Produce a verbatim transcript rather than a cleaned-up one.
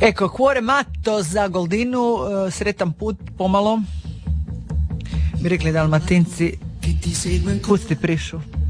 Eko, cuore matto za Goldinu, sretan put pomalo. Bi rekli Dalmatinci, pusti prišu.